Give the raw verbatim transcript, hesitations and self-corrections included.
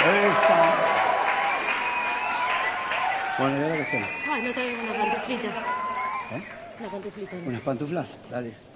Esa. Bueno, ¿y ahora qué hacemos? Ay, no traigo una pantuflita. ¿Eh? Una pantuflita. ¿Unas pantuflas? Dale.